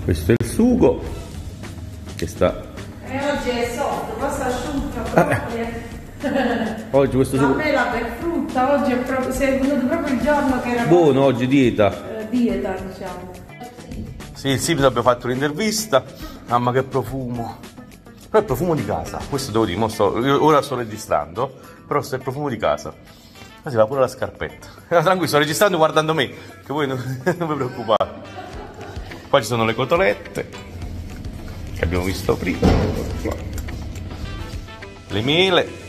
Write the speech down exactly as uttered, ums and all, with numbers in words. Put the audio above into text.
Questo è il sugo che sta... E oggi è sotto, passa asciutta proprio. Oggi questo sugo... A me la per frutta, oggi è proprio, sei venuto proprio il giorno che era... Buono, oggi dieta. Eh, dieta, diciamo. Sì, sì, abbiamo fatto un'intervista. Mamma che profumo. Però è il profumo di casa, questo devo dire, mo sto, io ora sto registrando, però è il profumo di casa. Ma si va pure la scarpetta. Tranquillo, sto registrando guardando me, che voi non, non vi preoccupate. Qua ci sono le cotolette, che abbiamo visto prima. Le mele.